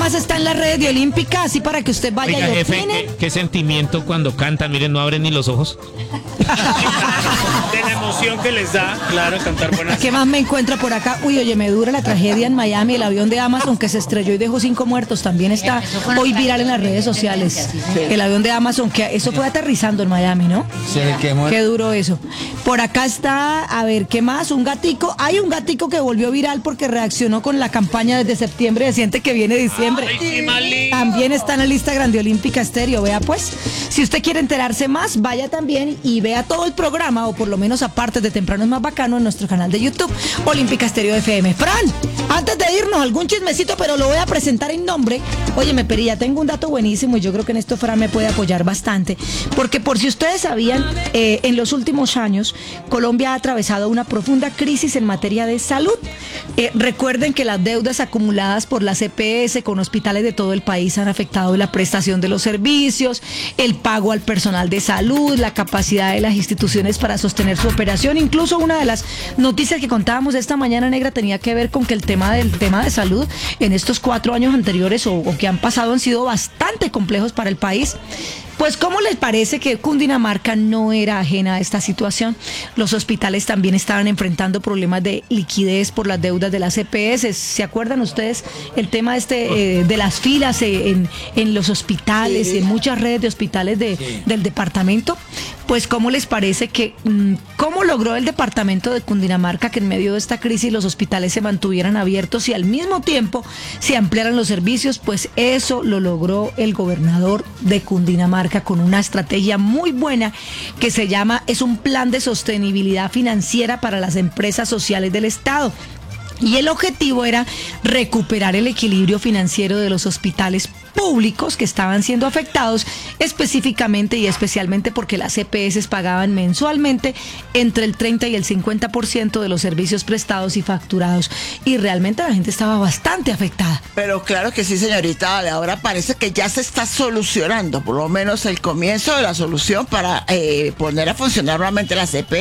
más está en las redes de Olímpica, así para que usted vaya Oiga, y jefe, opine. qué sentimiento cuando cantan. Miren, no abren ni los ojos. De la emoción que les da, claro, cantar buenas. ¿Qué más me encuentra por acá? Uy, oye, me dura la tragedia en Miami, el avión de Amazon que se estrelló y dejó 5 muertos, también está hoy viral en las redes sociales. El avión de Amazon, que eso fue aterrizando en Miami, ¿no? Qué duro eso. Por acá está, a ver, ¿qué más? Un gatico. Hay un gatico que volvió viral porque reaccionó con la campaña desde septiembre, de Siente que viene diciembre. Ay, sí, Mali. También está en el Instagram de Olímpica Estéreo. Vea pues, si usted quiere enterarse más, vaya también y vea todo el programa, o por lo menos aparte de Temprano es Más Bacano, en nuestro canal de YouTube, Olímpica Estéreo FM. Fran, antes de irnos, algún chismecito, pero lo voy a presentar en nombre. Oye, me Perilla, tengo un dato buenísimo y yo creo que en esto Fran me puede apoyar bastante, porque por si ustedes sabían, en los últimos años, Colombia ha atravesado una profunda crisis en materia de salud. Recuerden que las deudas acumuladas por la EPS con hospitales de todo el país han afectado la prestación de los servicios, el pago al personal de salud, la capacidad de las instituciones para sostener su operación. Incluso una de las noticias que contábamos esta mañana, Negra, tenía que ver con que el tema de salud en estos 4 años anteriores o que han pasado han sido bastante complejos para el país. Pues, ¿cómo les parece que Cundinamarca no era ajena a esta situación? Los hospitales también estaban enfrentando problemas de liquidez por las deudas de las EPS. ¿Se acuerdan ustedes el tema de las filas en los hospitales, en muchas redes de hospitales del departamento? Pues, ¿cómo les parece que cómo logró el departamento de Cundinamarca que en medio de esta crisis los hospitales se mantuvieran abiertos y al mismo tiempo se ampliaran los servicios? Pues eso lo logró el gobernador de Cundinamarca con una estrategia muy buena que se llama, es un plan de sostenibilidad financiera para las empresas sociales del Estado. Y el objetivo era recuperar el equilibrio financiero de los hospitales públicos que estaban siendo afectados específicamente y especialmente porque las EPS pagaban mensualmente entre el 30 y el 50% de los servicios prestados y facturados, y realmente la gente estaba bastante afectada. Pero claro que sí, señorita Ale, ahora parece que ya se está solucionando, por lo menos el comienzo de la solución para poner a funcionar nuevamente la CP.